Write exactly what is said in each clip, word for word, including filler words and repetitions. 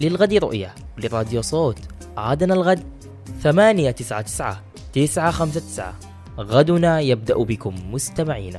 للغد رؤية لراديو صوت. عادنا الغد ثمانية تسعة تسعة تسعة خمسة تسعة. غدنا يبدأ بكم مستمعينا.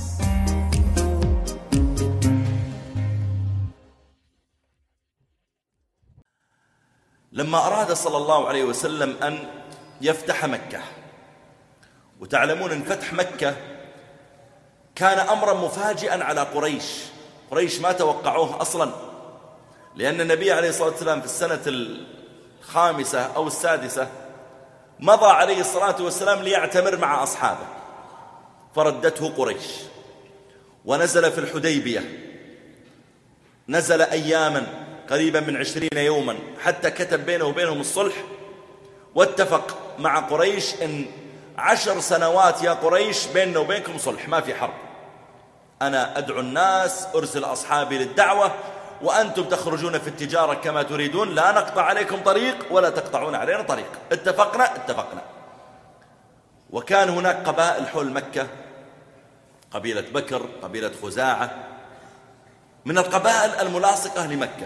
لما أراد صلى الله عليه وسلم أن يفتح مكة، وتعلمون أن فتح مكة كان أمرا مفاجئا على قريش. قريش ما توقعوه أصلا، لأن النبي عليه الصلاة والسلام في السنة الخامسة أو السادسة مضى عليه الصلاة والسلام ليعتمر مع أصحابه، فردته قريش ونزل في الحديبية، نزل أياما قريبا من عشرين يوما، حتى كتب بينه وبينهم الصلح، واتفق مع قريش إن عشر سنوات يا قريش بيننا وبينكم صلح، ما في حرب. أنا أدعو الناس، أرسل أصحابي للدعوة، وأنتم تخرجون في التجارة كما تريدون، لا نقطع عليكم طريق ولا تقطعون علينا طريق. اتفقنا اتفقنا. وكان هناك قبائل حول مكة، قبيلة بكر، قبيلة خزاعة، من القبائل الملاصقة لمكة.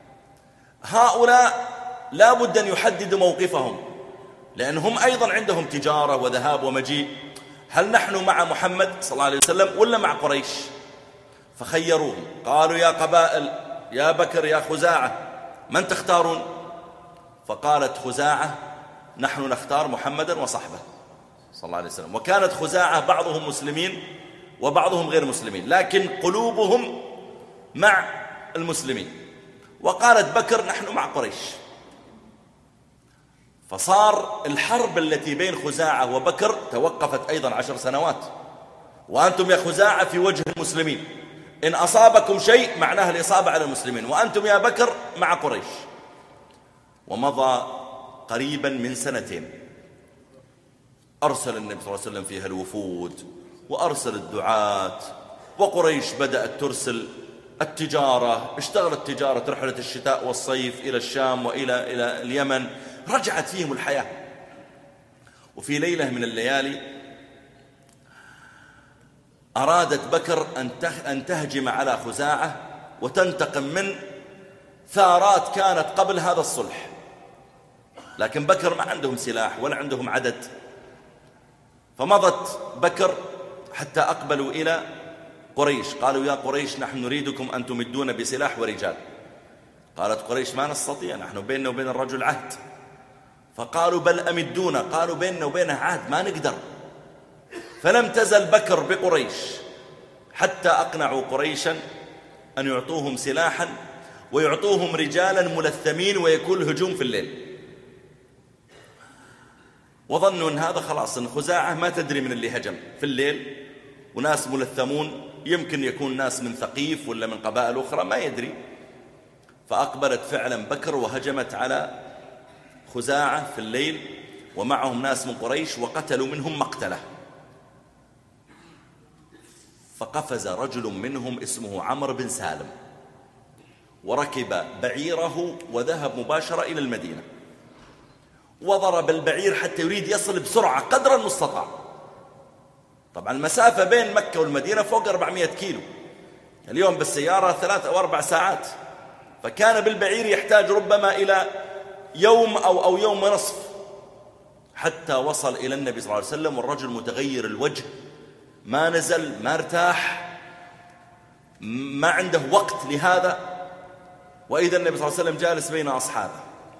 هؤلاء لا بد أن يحددوا موقفهم، لأنهم أيضا عندهم تجارة وذهاب ومجيء. هل نحن مع محمد صلى الله عليه وسلم ولا مع قريش؟ فخيروهم، قالوا يا قبائل، يا بكر يا خزاعة، من تختارون؟ فقالت خزاعة نحن نختار محمدا وصحبه صلى الله عليه وسلم. وكانت خزاعة بعضهم مسلمين وبعضهم غير مسلمين، لكن قلوبهم مع المسلمين. وقالت بكر نحن مع قريش. فصار الحرب التي بين خزاعة وبكر توقفت أيضا عشر سنوات، وأنتم يا خزاعة في وجه المسلمين، إن أصابكم شيء معناه الإصابة على المسلمين، وأنتم يا بكر مع قريش. ومضى قريبا من سنتين، أرسل النبي صلى الله عليه وسلم فيها الوفود، وأرسل الدعاة، وقريش بدأت ترسل التجارة، اشتغلت تجارة رحلة الشتاء والصيف إلى الشام وإلى إلى اليمن، رجعت فيهم الحياة. وفي ليلة من الليالي أرادت بكر أن تهجم على خزاعة وتنتقم من ثارات كانت قبل هذا الصلح، لكن بكر ما عندهم سلاح ولا عندهم عدد. فمضت بكر حتى أقبلوا إلى قريش، قالوا يا قريش نحن نريدكم أن تمدون بسلاح ورجال. قالت قريش ما نستطيع، نحن بيننا وبين الرجل عهد. فقالوا بل أمدونا، قالوا بيننا وبينه عهد ما نقدر. فلم تزل بكر بقريش حتى أقنعوا قريشا أن يعطوهم سلاحا ويعطوهم رجالا ملثمين ويكون الهجوم في الليل. وظنوا أن هذا خلاص، أن خزاعة ما تدري من اللي هجم في الليل، وناس ملثمون، يمكن يكون ناس من ثقيف ولا من قبائل أخرى ما يدري. فأقبلت فعلا بكر وهجمت على خزاعة في الليل ومعهم ناس من قريش، وقتلوا منهم مقتله. فقفز رجل منهم اسمه عمرو بن سالم، وركب بعيره وذهب مباشرة إلى المدينة، وضرب البعير حتى يريد يصل بسرعة قدر المستطاع. طبعا المسافة بين مكة والمدينة فوق أربعمائة كيلو، اليوم بالسيارة ثلاث أو أربع ساعات، فكان بالبعير يحتاج ربما إلى يوم أو, أو يوم ونصف حتى وصل إلى النبي صلى الله عليه وسلم، والرجل متغير الوجه، ما نزل، ما ارتاح، ما عنده وقت لهذا. وإذا النبي صلى الله عليه وسلم جالس بين أصحابه،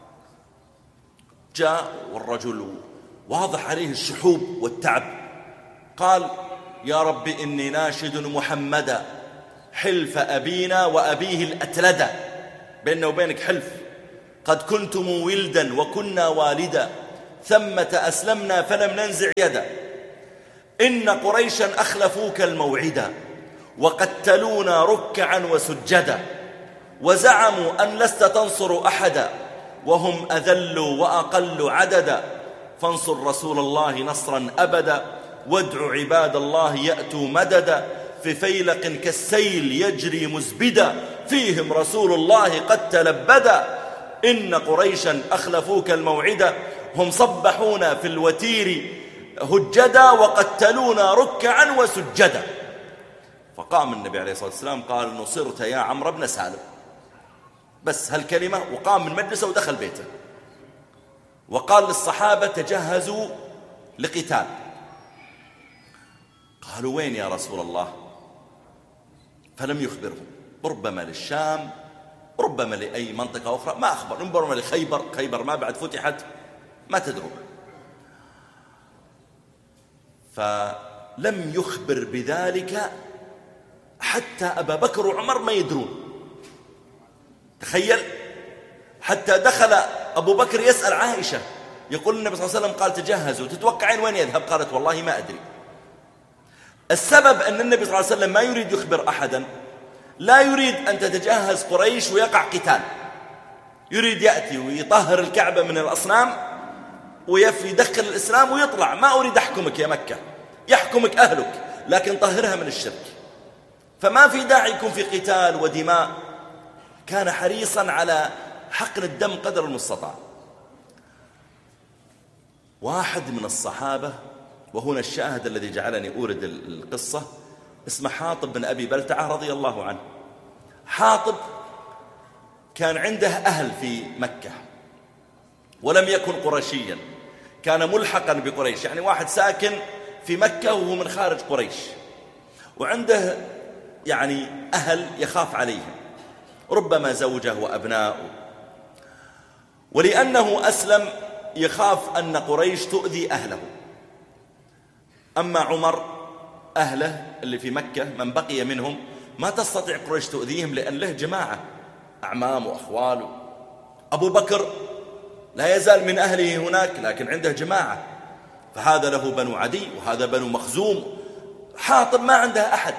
جاء والرجل واضح عليه الشحوب والتعب، قال يا رب إني ناشد محمدا حلف أبينا وأبيه الأتلدا، بيننا وبينك حلف، قد كنتم ولدا وكنا والدا، ثمة أسلمنا فلم ننزع يدا، إن قريشا أخلفوك الموعدا، وقتلونا ركعا وسجدا، وزعموا أن لست تنصر أحدا، وهم أذلوا وأقل عددا، فانصر رسول الله نصرا أبدا، وادع عباد الله يأتوا مددا، في فيلق كالسيل يجري مزبدا، فيهم رسول الله قد تلبدا، إن قريشا أخلفوك الموعدا، هم صبحونا في الوتير هجدا، وقتلونا ركعا وسجدا. فقام النبي عليه الصلاة والسلام قال نصرت يا عمرو بن سالم، بس هالكلمة، وقام من مجلسه ودخل بيته وقال للصحابة تجهزوا لقتال. قالوا وين يا رسول الله؟ فلم يخبرهم، ربما للشام، ربما لأي منطقة أخرى، ما أخبر، ربما لخيبر، خيبر ما بعد فتحت، ما تدرون. فلم يخبر بذلك حتى أبا بكر وعمر ما يدرون. تخيل، حتى دخل أبو بكر يسأل عائشة، يقول النبي صلى الله عليه وسلم قال تجهزوا، تتوقعين وين يذهب؟ قالت والله ما أدري. السبب أن النبي صلى الله عليه وسلم ما يريد يخبر أحدا، لا يريد أن تتجهز قريش ويقع قتال، يريد يأتي ويطهر الكعبة من الأصنام ويدخل الإسلام ويطلع. ما أريد أحكمك يا مكة، يحكمك أهلك، لكن طهرها من الشرك، فما في داعي يكون في قتال ودماء. كان حريصا على حقن الدم قدر المستطاع. واحد من الصحابة، وهنا الشاهد الذي جعلني أورد القصة، اسمه حاطب بن أبي بلتعة رضي الله عنه. حاطب كان عنده أهل في مكة ولم يكن قرشيا، كان ملحقا بقريش، يعني واحد ساكن في مكة وهو من خارج قريش، وعنده يعني أهل يخاف عليهم، ربما زوجه وأبناؤه، ولأنه أسلم يخاف أن قريش تؤذي أهله. أما عمر أهله اللي في مكة من بقي منهم ما تستطيع قريش تؤذيهم، لأن له جماعة أعمام وأخوال. أبو بكر لا يزال من أهله هناك، لكن عنده جماعة، فهذا له بنو عدي وهذا بنو مخزوم. حاطب ما عنده أحد،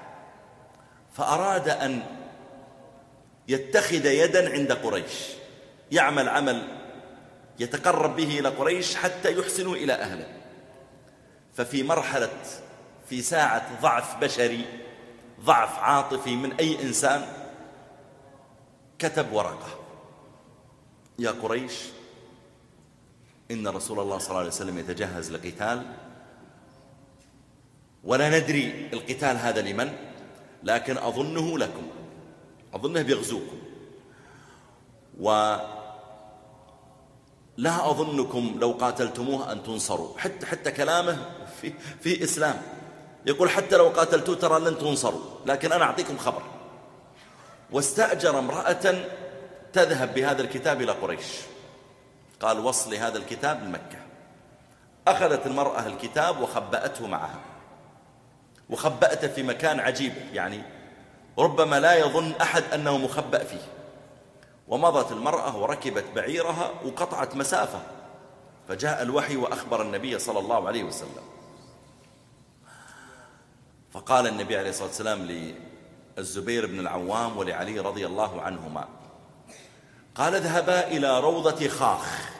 فأراد أن يتخذ يدا عند قريش، يعمل عمل يتقرب به إلى قريش حتى يحسنوا إلى أهله. ففي مرحلة، في ساعة ضعف بشري، ضعف عاطفي من أي إنسان، كتب ورقة: يا قريش، إن رسول الله صلى الله عليه وسلم يتجهز لقتال، ولا ندري القتال هذا لمن، لكن أظنه لكم، أظنه بيغزوكم، ولا أظنكم لو قاتلتموه أن تنصروا. حتى, حتى كلامه في, في إسلام يقول حتى لو قاتلتوه ترى لن تنصروا، لكن أنا أعطيكم خبر. واستأجر امرأة تذهب بهذا الكتاب إلى قريش، قال وصلي هذا الكتاب لمكة. أخذت المرأة الكتاب وخبأته معها، وخبأته في مكان عجيب، يعني ربما لا يظن أحد أنه مخبأ فيه. ومضت المرأة وركبت بعيرها وقطعت مسافة، فجاء الوحي وأخبر النبي صلى الله عليه وسلم. فقال النبي عليه الصلاة والسلام للزبير بن العوام ولعلي رضي الله عنهما، قال اذهبا إلى روضة خاخ،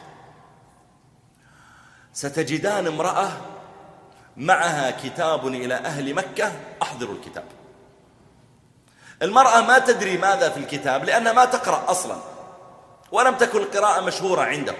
ستجدان امرأة معها كتاب إلى أهل مكة، أحضروا الكتاب. المرأة ما تدري ماذا في الكتاب لأنها ما تقرأ أصلا، ولم تكن القراءة مشهورة عنده.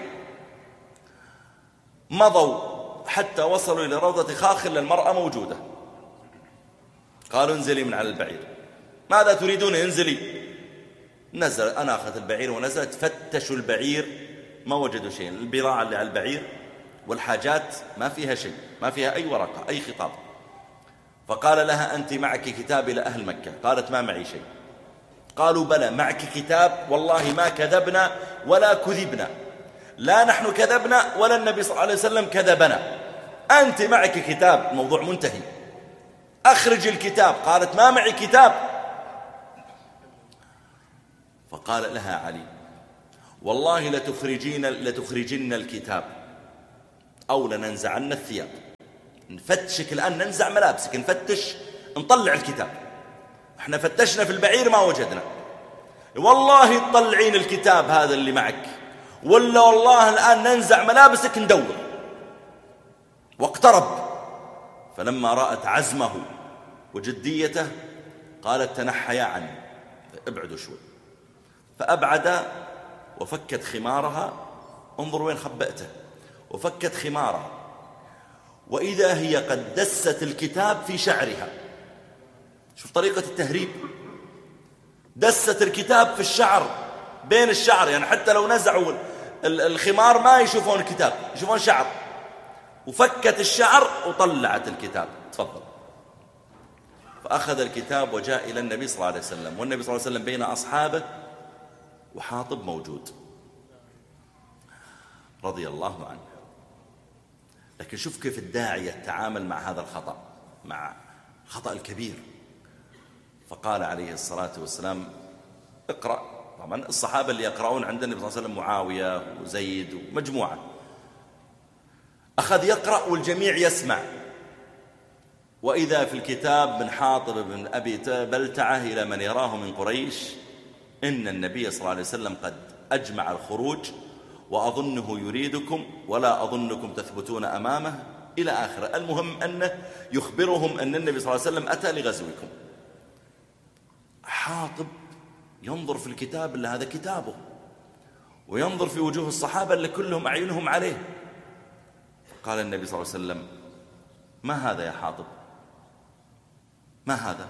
مضوا حتى وصلوا إلى روضة خاخ، المرأة موجودة. قالوا انزلي من على البعير. ماذا تريدون؟ انزلي. نزل، أنا أخذت البعير ونزلت. فتشوا البعير ما وجدوا شيء، البضاعة اللي على البعير والحاجات ما فيها شيء، ما فيها أي ورقة أي خطاب. فقال لها أنت معك كتاب إلى أهل مكة؟ قالت ما معي شيء. قالوا بلى معك كتاب، والله ما كذبنا ولا كذبنا، لا نحن كذبنا ولا النبي صلى الله عليه وسلم كذبنا، أنت معك كتاب، الموضوع منتهي، أخرج الكتاب. قالت ما معي كتاب. فقال لها علي والله لتخرجين لتخرجين الكتاب أو لننزعن الثياب. نفتشك الآن، ننزع ملابسك، نفتش نطلع الكتاب. احنا فتشنا في البعير ما وجدنا، والله تطلعين الكتاب هذا اللي معك، ولا والله الآن ننزع ملابسك ندور. واقترب، فلما رأت عزمه وجديته قالت تنحيا عني، ابعدوا شوي. فأبعد وفكت خمارها، انظر وين خبأته، وفكت خمارها، وإذا هي قد دست الكتاب في شعرها. شوف طريقة التهريب، دست الكتاب في الشعر بين الشعر، يعني حتى لو نزعوا الخمار ما يشوفون الكتاب، يشوفون شعر. وفكت الشعر وطلعت الكتاب. تفضل. فأخذ الكتاب وجاء إلى النبي صلى الله عليه وسلم، والنبي صلى الله عليه وسلم بين أصحابه وحاطب موجود رضي الله عنه. لكن شوف كيف الداعية تعامل مع هذا الخطأ، مع الخطأ الكبير. فقال عليه الصلاة والسلام اقرأ. طبعا الصحابة اللي يقرؤون عند النبي صلى الله عليه وسلم معاوية وزيد ومجموعة. أخذ يقرأ والجميع يسمع. وإذا في الكتاب من حاطب بن أبي بلتعة إلى من يراه من قريش إن النبي صلى الله عليه وسلم قد أجمع الخروج وأظنه يريدكم ولا أظنكم تثبتون أمامه إلى آخره. المهم أنه يخبرهم أن النبي صلى الله عليه وسلم أتى لغزوكم. حاطب ينظر في الكتاب اللي هذا كتابه، وينظر في وجوه الصحابة اللي كلهم أعينهم عليه. قال النبي صلى الله عليه وسلم ما هذا يا حاطب؟ ما هذا؟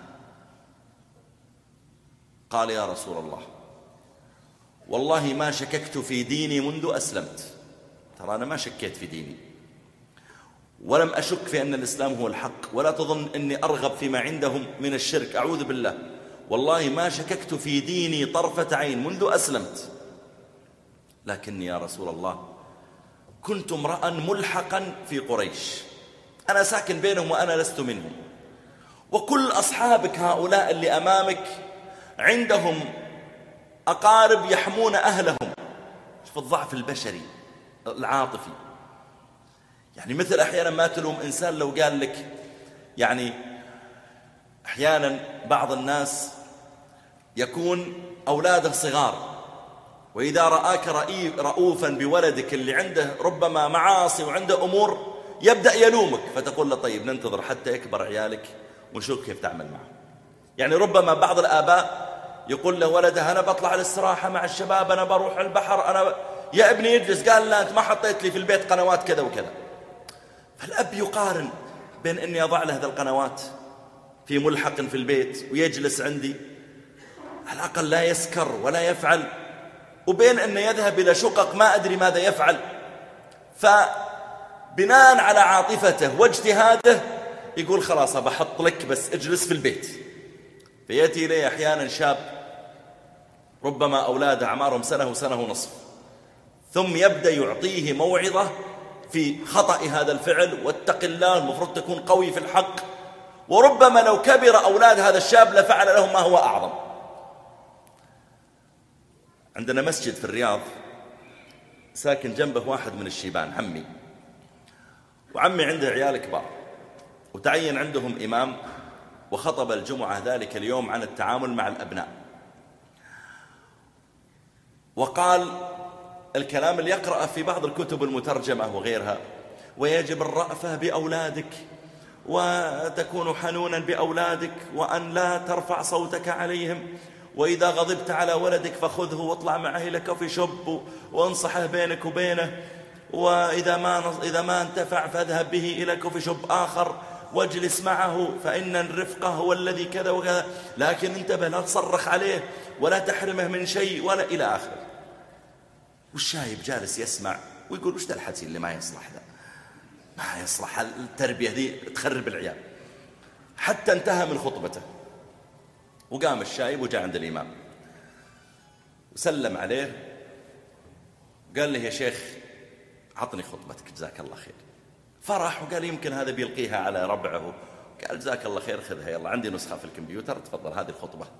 قال يا رسول الله والله ما شككت في ديني منذ أسلمت. ترى أنا ما شكيت في ديني، ولم أشك في أن الإسلام هو الحق، ولا تظن أني أرغب فيما عندهم من الشرك، أعوذ بالله. والله ما شككت في ديني طرفة عين منذ أسلمت، لكني يا رسول الله كنت امرأ ملحقا في قريش، أنا ساكن بينهم وأنا لست منهم، وكل أصحابك هؤلاء اللي أمامك عندهم أقارب يحمون أهلهم. شوف الضعف البشري العاطفي. يعني مثل أحيانا ما تلوم إنسان لو قال لك، يعني أحيانا بعض الناس يكون أولاده صغار، وإذا رآك رؤوفا بولدك اللي عنده ربما معاصي وعنده أمور يبدأ يلومك، فتقول له طيب ننتظر حتى يكبر عيالك ونشوف كيف تعمل معه. يعني ربما بعض الآباء يقول له ولده أنا بطلع الاستراحة مع الشباب، أنا بروح البحر، أنا ب... يا ابني يجلس، قال لا أنت ما حطيت لي في البيت قنوات كذا وكذا. فالأب يقارن بين أني أضع له هذه القنوات في ملحق في البيت ويجلس عندي على الأقل لا يسكر ولا يفعل، وبين أنه يذهب إلى شقق ما أدري ماذا يفعل. فبناء على عاطفته واجتهاده يقول خلاص بحط لك بس اجلس في البيت. فيأتي إليه أحيانا شاب ربما أولاده أعمارهم سنة وسنة ونصف، ثم يبدأ يعطيه موعظة في خطأ هذا الفعل، واتق الله المفروض تكون قوي في الحق، وربما لو كبر أولاد هذا الشاب لفعل لهم ما هو أعظم. عندنا مسجد في الرياض ساكن جنبه واحد من الشيبان، عمي، وعمي عنده عيال كبار، وتعين عندهم إمام، وخطب الجمعة ذلك اليوم عن التعامل مع الأبناء، وقال الكلام اللي يقرأ في بعض الكتب المترجمة وغيرها: ويجب الرأفة بأولادك، وتكون حنونا بأولادك، وأن لا ترفع صوتك عليهم، وإذا غضبت على ولدك فخذه واطلع معه إلى كوفي شوب وانصحه بينك وبينه، وإذا ما إذا ما انتفع فاذهب به إلى كوفي شوب آخر واجلس معه، فإن الرفقة هو الذي كذا وكذا، لكن انتبه لا تصرخ عليه ولا تحرمه من شيء ولا إلى آخره. والشايب جالس يسمع ويقول وش ذا الحكي اللي ما يصلح ذا، ما يصلح التربية ذي تخرب العيال. حتى انتهى من خطبته، وقام الشايب وجاء عند الإمام وسلم عليه، قال له يا شيخ عطني خطبتك جزاك الله خير. فرح وقال يمكن هذا بيلقيها على ربعه، قال جزاك الله خير خذها يلا عندي نسخة في الكمبيوتر، تفضل هذه الخطبة